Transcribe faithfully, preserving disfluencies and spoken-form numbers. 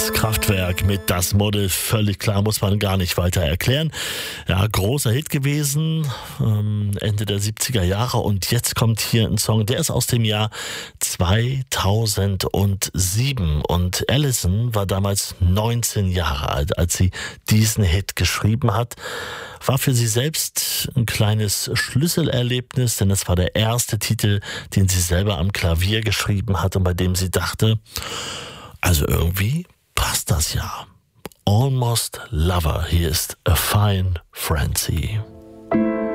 Das Kraftwerk mit Das Model, völlig klar, muss man gar nicht weiter erklären. Ja, großer Hit gewesen, ähm, Ende der siebziger Jahre, und jetzt kommt hier ein Song, der ist aus dem Jahr zweitausendsieben, und Alison war damals neunzehn Jahre alt, als sie diesen Hit geschrieben hat. War für sie selbst ein kleines Schlüsselerlebnis, denn es war der erste Titel, den sie selber am Klavier geschrieben hat und bei dem sie dachte, also irgendwie passt das ja. Almost Lover, hier ist A Fine Frenzy.